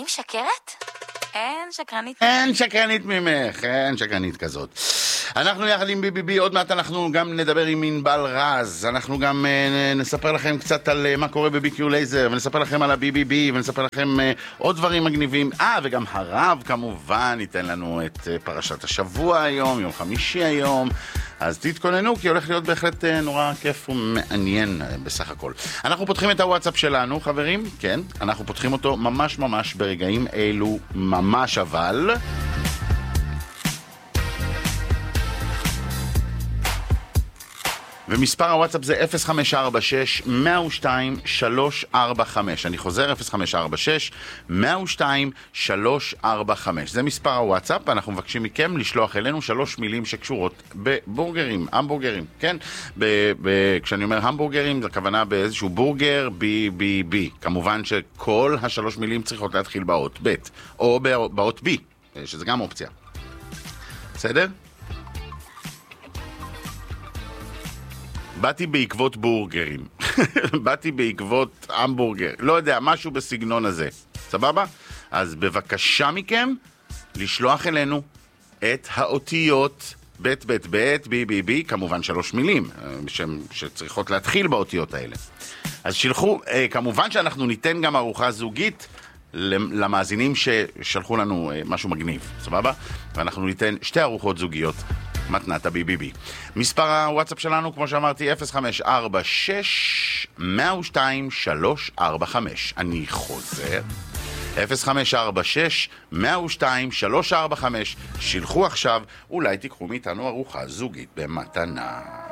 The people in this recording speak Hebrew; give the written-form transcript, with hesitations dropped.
משקרת? אין שקרנית. אין שקרנית ממך, אין שקרנית כזאת. אנחנו יחד עם BBB, עוד מעט אנחנו גם נדבר עם ענבל רז, אנחנו גם נספר לכם קצת על מה קורה ב-BQ לייזר, ונספר לכם על ה-BBB, ונספר לכם עוד דברים מגניבים. וגם הרב כמובן ייתן לנו את פרשת השבוע היום, יום חמישי היום, אז תתכוננו, כי הולך להיות בהחלט נורא כיף ומעניין בסך הכל. אנחנו פותחים את הוואטסאפ שלנו, חברים, כן, אנחנו פותחים אותו ממש ממש ברגעים אלו, ממש אבל... ומספר הוואטסאפ זה 0546-102-345. אני חוזר, 0546-102-345. זה מספר הוואטסאפ, אנחנו מבקשים מכם לשלוח אלינו 3 מילים שקשורות בבורגרים, המבורגרים, כן? כשאני אומר המבורגרים, זה הכוונה באיזשהו בורגר, BBB. כמובן שכל 3 מילים צריכות להתחיל באות ב' או באות B, שזה גם אופציה. בסדר? באתי בעקבות בורגרים, באתי בעקבות המבורגר, לא יודע, משהו בסגנון הזה, סבבה? אז בבקשה מכם לשלוח אלינו את האותיות ב' ב' ב' BBB, כמובן 3 מילים שצריכות להתחיל באותיות האלה. אז שלחו, כמובן שאנחנו ניתן גם ארוחה זוגית למאזינים ששלחו לנו משהו מגניב, סבבה? ואנחנו ניתן 2 ארוחות זוגיות מתנת ה-BBB. מספר הוואטסאפ שלנו, כמו שאמרתי, 0546-102-345. אני חוזר. 0546-102-345. שילחו עכשיו, אולי תיקחו מאיתנו ארוחה זוגית במתנה.